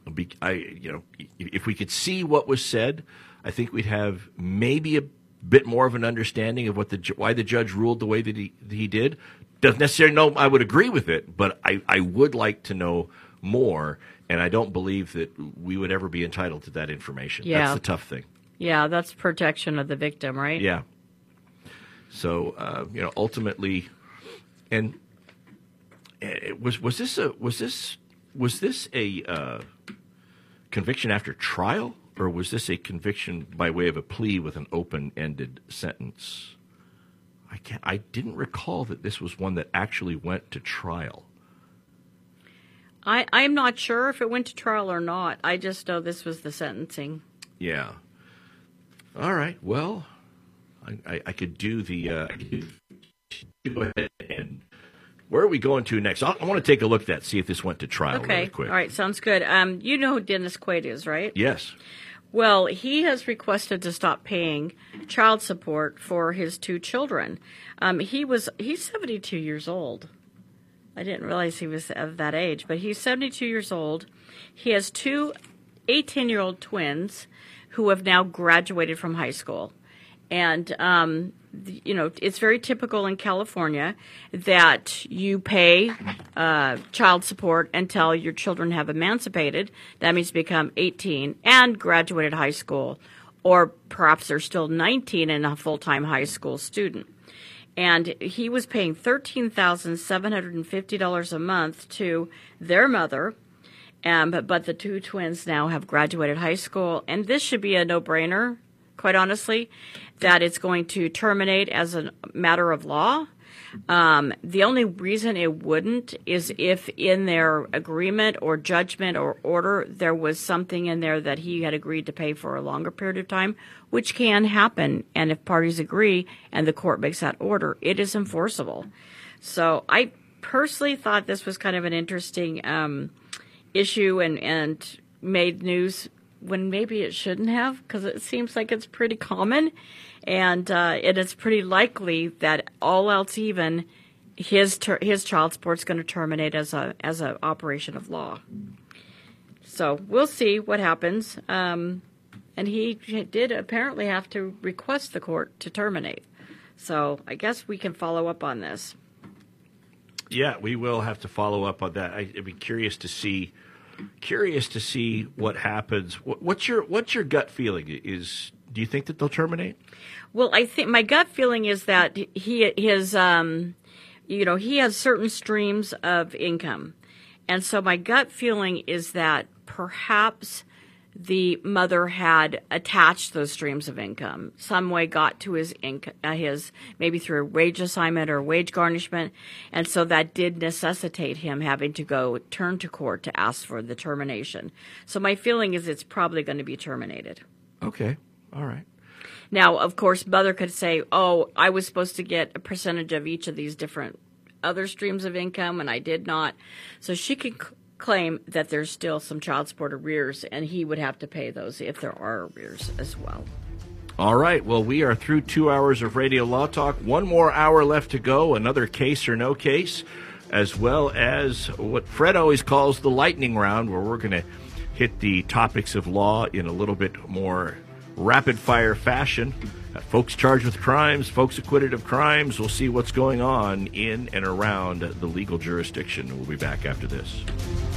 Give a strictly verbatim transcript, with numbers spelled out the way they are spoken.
be, I, you know, if we could see what was said, I think we'd have maybe a bit more of an understanding of what the why the judge ruled the way that he that he did. Doesn't necessarily know I would agree with it, but I, I would like to know more, and I don't believe that we would ever be entitled to that information. Yeah. That's the tough thing. Yeah, that's protection of the victim, right? Yeah. So, uh, you know, ultimately, and it was was this a was this was this a uh, conviction after trial, or was this a conviction by way of a plea with an open-ended sentence? I can't, I didn't recall that this was one that actually went to trial. I I'm not sure if it went to trial or not. I just know this was the sentencing. Yeah. All right. Well, I, I, I could do the. Uh, I could do, go ahead and. Where are we going to next? I, I want to take a look at that, see if this went to trial Okay. really quick. All right. Sounds good. Um, you know who Dennis Quaid is, right? Yes. Well, he has requested to stop paying child support for his two children. Um, he was he's seventy-two years old. I didn't realize he was of that age, but he's seventy-two years old. He has two eighteen-year-old twins who have now graduated from high school. And, um, you know, it's very typical in California that you pay uh, child support until your children have emancipated. That means become eighteen and graduated high school. Or perhaps they're still nineteen and a full-time high school student. And he was paying thirteen thousand seven hundred fifty dollars a month to their mother. Um, but, but the two twins now have graduated high school. And this should be a no-brainer, quite honestly, that it's going to terminate as a matter of law. Um, the only reason it wouldn't is if in their agreement or judgment or order there was something in there that he had agreed to pay for a longer period of time, which can happen. And if parties agree and the court makes that order, it is enforceable. So I personally thought this was kind of an interesting um, issue and, and made news when maybe it shouldn't have, because it seems like it's pretty common, and uh, it is pretty likely that all else even, his ter- his child support's going to terminate as a as an operation of law. So we'll see what happens. Um, and he did apparently have to request the court to terminate. So I guess we can follow up on this. Yeah, we will have to follow up on that. I'd be curious to see. Curious to see what happens. What's your what's your gut feeling? Is do you think that they'll terminate? Well, I think my gut feeling is that he his um, you know, he has certain streams of income, and so my gut feeling is that perhaps the mother had attached those streams of income, some way got to his income, uh, his maybe through a wage assignment or wage garnishment, and so that did necessitate him having to go turn to court to ask for the termination. So my feeling is it's probably going to be terminated. Okay, all right. Now, of course, mother could say, "Oh, I was supposed to get a percentage of each of these different other streams of income, and I did not," so she could claim that there's still some child support arrears, and he would have to pay those if there are arrears as well. All right. Well, we are through two hours of Radio Law Talk. One more hour left to go. Another case or no case, as well as what Fred always calls the lightning round, where we're going to hit the topics of law in a little bit more rapid-fire fashion. Uh, folks charged with crimes, folks acquitted of crimes. We'll see what's going on in and around the legal jurisdiction. We'll be back after this.